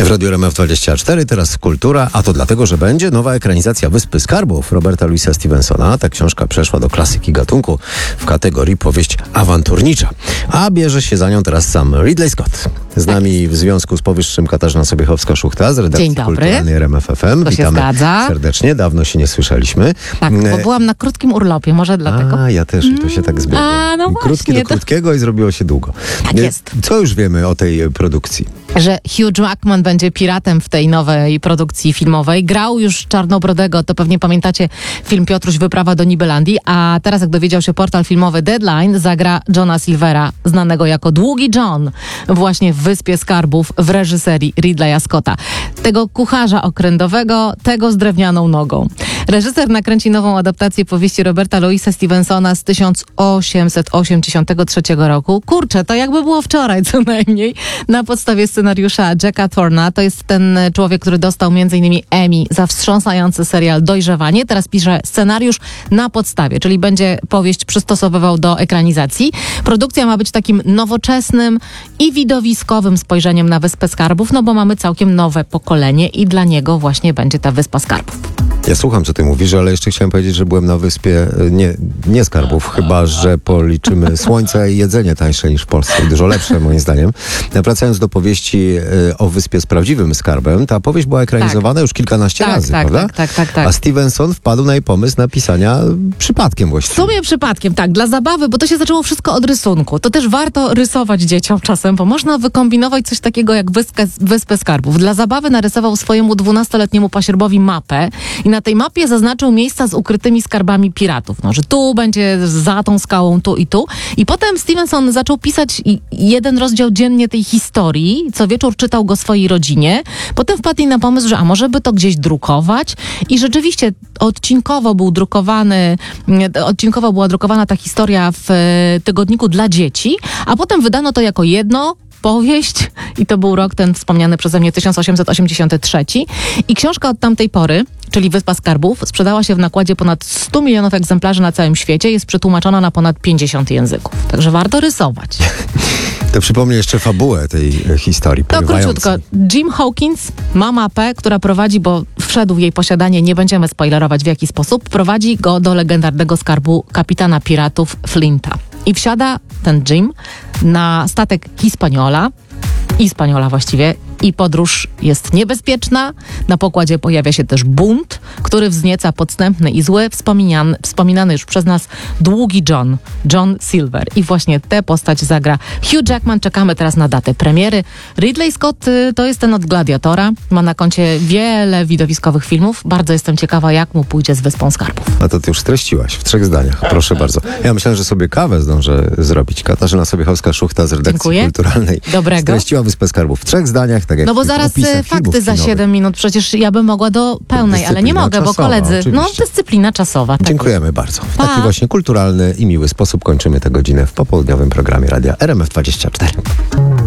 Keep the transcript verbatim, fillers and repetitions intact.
W Radiu R M F dwadzieścia cztery teraz kultura, a to dlatego, że będzie nowa ekranizacja Wyspy Skarbów Roberta Louisa Stevensona. Ta książka przeszła do klasyki gatunku w kategorii powieść awanturnicza. A bierze się za nią teraz sam Ridley Scott. Z nami w związku z powyższym Katarzyna Sobiechowska-Szuchta z redakcji kulturalnej R M F F M. To się Witamy zgadza. serdecznie, dawno się nie słyszeliśmy. Tak, bo byłam na krótkim urlopie, może dlatego. A, ja też i to się tak zbiegło. A, no Krótkie właśnie, do to- krótkiego i zrobiło się długo. Tak jest. Co już wiemy o tej produkcji? Że Hugh Jackman będzie piratem w tej nowej produkcji filmowej. Grał już Czarnobrodego, to pewnie pamiętacie film Piotruś Wyprawa do Nibelandii, a teraz jak dowiedział się portal filmowy Deadline, zagra Johna Silvera, znanego jako Długi John, właśnie w Wyspie Skarbów w reżyserii Ridleya Scotta. Tego kucharza okrętowego, tego z drewnianą nogą. Reżyser nakręci nową adaptację powieści Roberta Louisa Stevensona z tysiąc osiemset osiemdziesiątego trzeciego roku. Kurczę, to jakby było wczoraj co najmniej. Na podstawie scenariusza Jacka Thorna. To jest ten człowiek, który dostał między innymi Emmy za wstrząsający serial Dojrzewanie. Teraz pisze scenariusz na podstawie, czyli będzie powieść przystosowywał do ekranizacji. Produkcja ma być takim nowoczesnym i widowiskowym spojrzeniem na Wyspę Skarbów, no bo mamy całkiem nowe pokolenie i dla niego właśnie będzie ta Wyspa Skarbów. Ja słucham, co ty mówisz, ale jeszcze chciałem powiedzieć, że byłem na wyspie e, nie, nie Skarbów, chyba że policzymy słońce i jedzenie tańsze niż w Polsce, dużo lepsze moim zdaniem. A wracając do powieści e, o wyspie z prawdziwym skarbem, ta powieść była ekranizowana już kilkanaście Tak, razy, tak, prawda? tak, tak, tak, tak. A Stevenson wpadł na jej pomysł napisania przypadkiem W właściwie. sumie przypadkiem, tak, dla zabawy, bo to się zaczęło wszystko od rysunku. To też warto rysować dzieciom czasem, bo można wykombinować coś takiego jak wyspę, wyspę Skarbów. Dla zabawy narysował swojemu dwunastoletniemu pasierbowi mapę i na tej mapie zaznaczył miejsca z ukrytymi skarbami piratów. No, że tu będzie za tą skałą, tu i tu. I potem Stevenson zaczął pisać i- jeden rozdział dziennie tej historii. Co wieczór czytał go swojej rodzinie. Potem wpadli na pomysł, że a może by to gdzieś drukować. I rzeczywiście odcinkowo był drukowany, mm, odcinkowo była drukowana ta historia w e, tygodniku dla dzieci, a potem wydano to jako jedno powieść i to był rok ten wspomniany przeze mnie tysiąc osiemset osiemdziesiąty trzeci i książka od tamtej pory, czyli Wyspa Skarbów, sprzedała się w nakładzie ponad sto milionów egzemplarzy na całym świecie, jest przetłumaczona na ponad pięćdziesiąt języków. Także warto rysować. To przypomnę jeszcze fabułę tej e, historii. To porywającej. króciutko. Jim Hawkins ma mapę, która prowadzi, bo wszedł w jej posiadanie, nie będziemy spoilerować w jaki sposób, prowadzi go do legendarnego skarbu kapitana piratów Flinta. I wsiada ten Jim na statek Hispaniola, Hispaniola właściwie, i podróż jest niebezpieczna. Na pokładzie pojawia się też bunt, który wznieca podstępny i zły, wspominany, wspominany już przez nas Długi John, John Silver. I właśnie tę postać zagra Hugh Jackman. Czekamy teraz na datę premiery. Ridley Scott y, to jest ten od Gladiatora. Ma na koncie wiele widowiskowych filmów. Bardzo jestem ciekawa, jak mu pójdzie z Wyspą Skarbów. A to ty już streściłaś w trzech zdaniach. Proszę bardzo. Ja myślałem, że sobie kawę zdążę zrobić. Katarzyna Sobiechowska-Szuchta z redakcji Dziękuję. kulturalnej Dobrego. streściła Wyspę Skarbów w trzech zdaniach. Tak jak No bo w zaraz opisach y, filmów fakty za kinowych. siedem minut. Przecież ja bym mogła do pełnej, ale nie Dyscyplina mogę, bo czasowa, koledzy... No, oczywiście. dyscyplina czasowa. Tak. Dziękujemy bardzo. W Pa. taki właśnie kulturalny i miły sposób kończymy tę godzinę w popołudniowym programie Radia R M F dwadzieścia cztery.